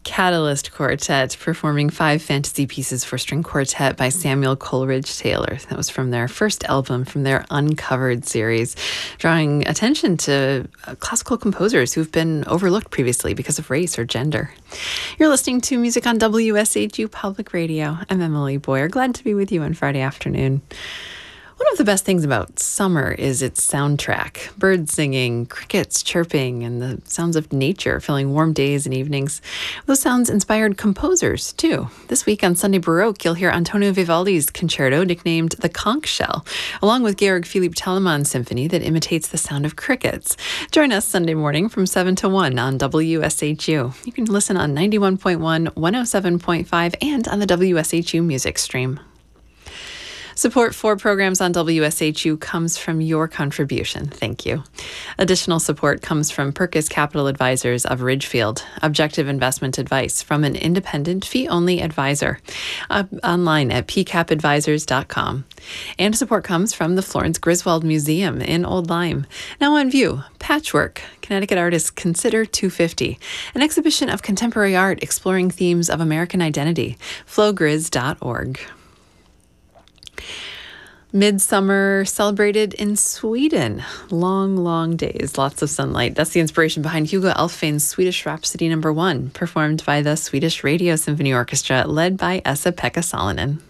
Catalyst Quartet performing 5 fantasy pieces for string quartet by Samuel Coleridge Taylor. That was from their first album, from their Uncovered series, drawing attention to classical composers who've been overlooked previously because of race or gender. You're listening to music on WSHU Public Radio. I'm Emily Boyer. Glad to be with you on Friday afternoon. One of the best things about summer is its soundtrack. Birds singing, crickets chirping, and the sounds of nature filling warm days and evenings. Those sounds inspired composers, too. This week on Sunday Baroque, you'll hear Antonio Vivaldi's concerto nicknamed the Conch Shell, along with Georg Philipp Telemann's symphony that imitates the sound of crickets. Join us Sunday morning from 7 to 1 on WSHU. You can listen on 91.1, 107.5, and on the WSHU Music Stream. Support for programs on WSHU comes from your contribution. Thank you. Additional support comes from Perkis Capital Advisors of Ridgefield, objective investment advice from an independent fee-only advisor. Online at pcapadvisors.com. And support comes from the Florence Griswold Museum in Old Lyme. Now on view, Patchwork, Connecticut artist Consider 250, an exhibition of contemporary art exploring themes of American identity. flowgriz.org. Midsummer celebrated in Sweden. Long, long days, lots of sunlight. That's the inspiration behind Hugo Elfven's Swedish Rhapsody No. 1, performed by the Swedish Radio Symphony Orchestra, led by Esa-Pekka Salonen.